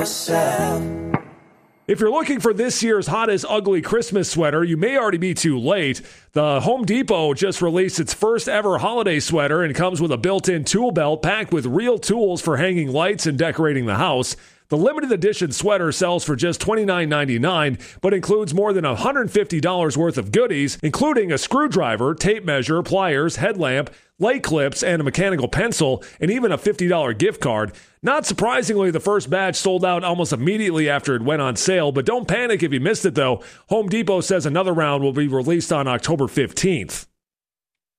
If you're looking for this year's hottest ugly Christmas sweater, you may already be too late. The Home Depot just released its first ever holiday sweater and comes with a built-in tool belt packed with real tools for hanging lights and decorating the house. The limited edition sweater sells for just $29.99, but includes more than $150 worth of goodies, including a screwdriver, tape measure, pliers, headlamp, light clips, and a mechanical pencil, and even a $50 gift card. Not surprisingly, the first batch sold out almost immediately after it went on sale, but don't panic if you missed it though. Home Depot says another round will be released on October 15th.